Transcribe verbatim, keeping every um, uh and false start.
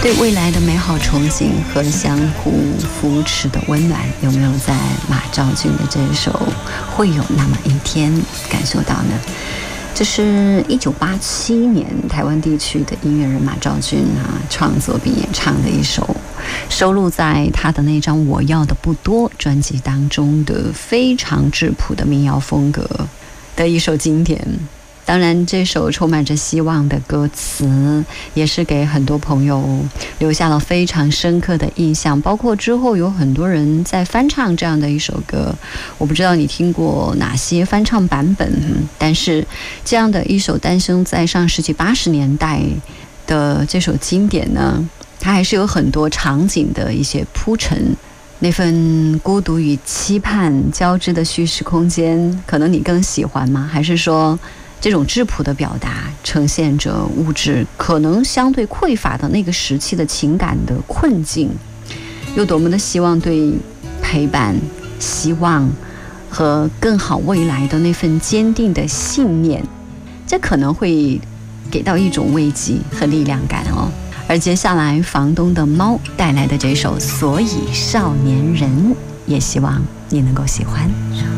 对未来的美好憧憬和相互扶持的温暖，有没有在马兆骏的这一首《会有那么一天》感受到呢？这是一九八七年台湾地区的音乐人马兆骏啊创作并演唱的一首，收录在他的那张《我要的不多》专辑当中的非常质朴的民谣风格的一首经典。当然这首充满着希望的歌词也是给很多朋友留下了非常深刻的印象，包括之后有很多人在翻唱这样的一首歌，我不知道你听过哪些翻唱版本，但是这样的一首诞生在上世纪八十年代的这首经典呢，它还是有很多场景的一些铺陈，那份孤独与期盼交织的叙事空间，可能你更喜欢吗？还是说这种质朴的表达呈现着物质可能相对匮乏的那个时期的情感的困境，又多么的希望对陪伴、希望和更好未来的那份坚定的信念，这可能会给到一种慰藉和力量感哦。而接下来房东的猫带来的这首《所以少年人》，也希望你能够喜欢。